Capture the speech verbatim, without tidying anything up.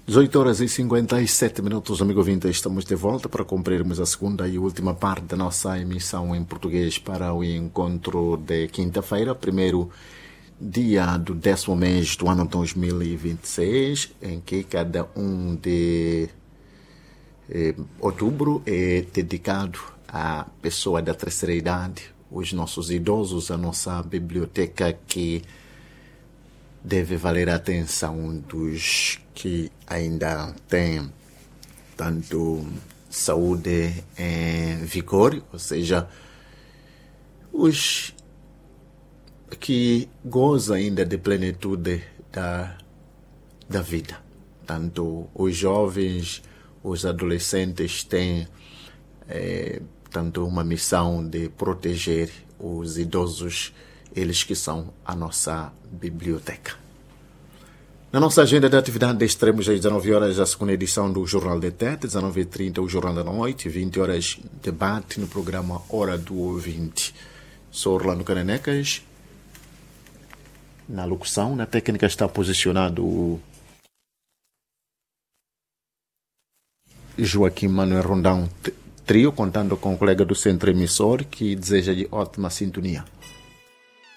dezoito horas e cinquenta e sete minutos, amigo ouvinte, estamos de volta para cumprirmos a segunda e última parte da nossa emissão em português para o encontro de quinta-feira, primeiro dia do décimo mês do ano dois mil e vinte e seis, em que cada um de eh, outubro é dedicado à pessoa da terceira idade, os nossos idosos, a nossa biblioteca que deve valer a atenção dos que ainda têm tanto saúde em vigor, ou seja, os que gozam ainda de plenitude da, da vida. Tanto os jovens, os adolescentes têm é, tanto uma missão de proteger os idosos, eles que são a nossa biblioteca. Na nossa agenda de atividade, extremos às dezenove horas a segunda edição do Jornal de Tete, dezenove e trinta o Jornal da Noite, vinte horas debate no programa Hora do Ouvinte. Sou Orlando Cananecas. Na locução, na técnica está posicionado o Joaquim Manuel Rondão Trio, contando com o colega do Centro Emissor, que deseja de ótima sintonia.